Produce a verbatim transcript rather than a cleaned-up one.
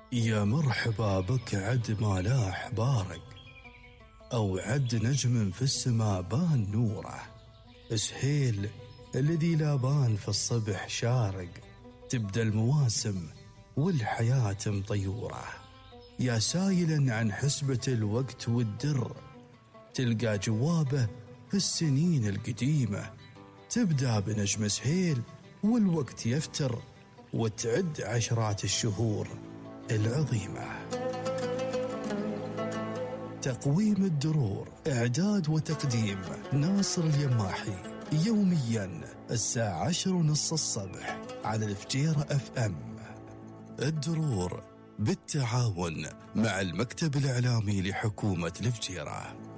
يا مرحبا بك عد ما لاح بارق، أو عد نجم في السماء بان نوره، سهيل الذي لا بان في الصبح شارق، تبدأ المواسم والحياة مطيورة. يا سائلا عن حسبة الوقت والدر، تلقى جوابه في السنين القديمة، تبدأ بنجم سهيل والوقت يفتر، وتعد عشرات الشهور العظيمة. تقويم الدرور، إعداد وتقديم ناصر اليماحي، يوميا الساعة عشر ونص الصبح على الفجيرة اف ام. الدرور بالتعاون مع المكتب الإعلامي لحكومة الفجيرة.